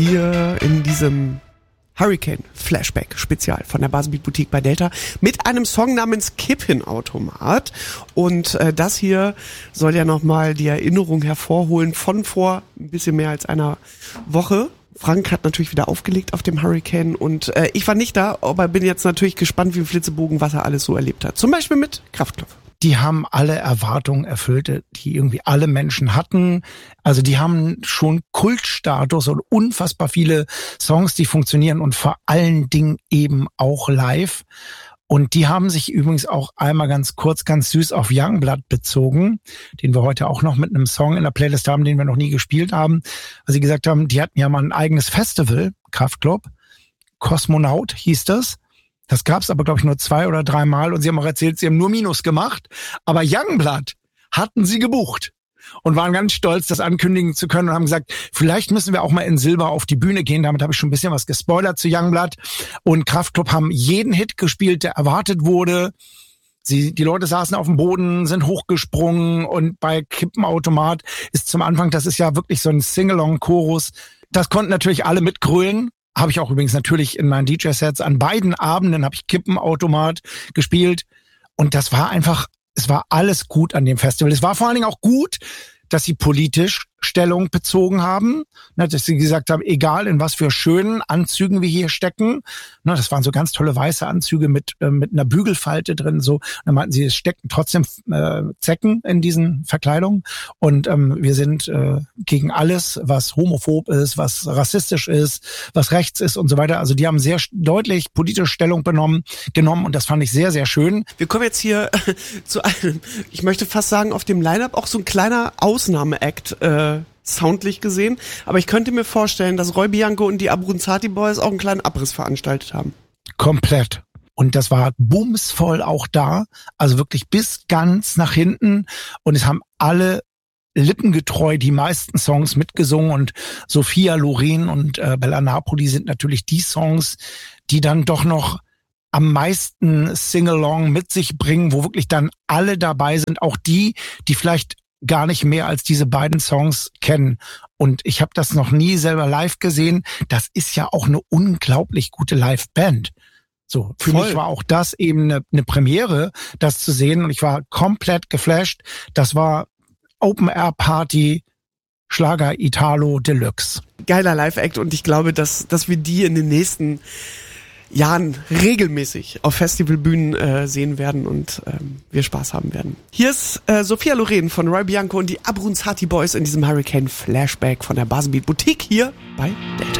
Hier in diesem Hurricane Flashback Spezial von der Buzzbeat Boutique bei Delta mit einem Song namens Kippen-Automat. Und das hier soll ja nochmal die Erinnerung hervorholen von vor ein bisschen mehr als einer Woche. Frank hat natürlich wieder aufgelegt auf dem Hurricane und ich war nicht da, aber bin jetzt natürlich gespannt wie ein Flitzebogen, was er alles so erlebt hat. Zum Beispiel mit Kraftklopf. Die haben alle Erwartungen erfüllt, die irgendwie alle Menschen hatten. Also die haben schon Kultstatus und unfassbar viele Songs, die funktionieren und vor allen Dingen eben auch live. Und die haben sich übrigens auch einmal ganz kurz, ganz süß auf Youngblood bezogen, den wir heute auch noch mit einem Song in der Playlist haben, den wir noch nie gespielt haben. Weil sie gesagt haben, die hatten ja mal ein eigenes Festival, Kraftklub, Kosmonaut hieß das. Das gab's aber, glaube ich, nur 2 oder 3 Mal. Und sie haben auch erzählt, sie haben nur Minus gemacht. Aber Youngblood hatten sie gebucht und waren ganz stolz, das ankündigen zu können und haben gesagt, vielleicht müssen wir auch mal in Silber auf die Bühne gehen. Damit habe ich schon ein bisschen was gespoilert zu Youngblood. Und Kraftklub haben jeden Hit gespielt, der erwartet wurde. Die Leute saßen auf dem Boden, sind hochgesprungen und bei Kippenautomat ist zum Anfang, das ist ja wirklich so ein Sing-Along-Chorus. Das konnten natürlich alle mitgrölen. Habe ich auch übrigens natürlich in meinen DJ-Sets an beiden Abenden habe ich Kippenautomat gespielt. Und das war einfach, es war alles gut an dem Festival. Es war vor allen Dingen auch gut, dass sie politisch Stellung bezogen haben, dass sie gesagt haben, egal in was für schönen Anzügen wir hier stecken, das waren so ganz tolle weiße Anzüge mit einer Bügelfalte drin, so, dann meinten sie, es stecken trotzdem Zecken in diesen Verkleidungen und wir sind gegen alles, was homophob ist, was rassistisch ist, was rechts ist und so weiter. Also die haben sehr deutlich politische Stellung genommen und das fand ich sehr, sehr schön. Wir kommen jetzt hier zu einem, ich möchte fast sagen, auf dem Line-Up auch so ein kleiner Ausnahme-Act, soundlich gesehen, aber ich könnte mir vorstellen, dass Roy Bianco und die Abruzzati Boys auch einen kleinen Abriss veranstaltet haben. Komplett. Und das war bumsvoll auch da, also wirklich bis ganz nach hinten und es haben alle lippengetreu die meisten Songs mitgesungen und Sophia Loren und Bella Napoli sind natürlich die Songs, die dann doch noch am meisten Sing-Along mit sich bringen, wo wirklich dann alle dabei sind, auch die vielleicht gar nicht mehr als diese beiden Songs kennen. Und ich habe das noch nie selber live gesehen. Das ist ja auch eine unglaublich gute Live-Band. So, für mich war auch das eben eine Premiere, das zu sehen. Und ich war komplett geflasht. Das war Open-Air-Party, Schlager Italo Deluxe. Geiler Live-Act und ich glaube, dass wir die in den nächsten Jahren regelmäßig auf Festivalbühnen sehen werden und wir Spaß haben werden. Hier ist Sophia Loren von Roy Bianco und die Abruzzati Boys in diesem Hurricane Flashback von der Buzzbeat Boutique hier bei Delta.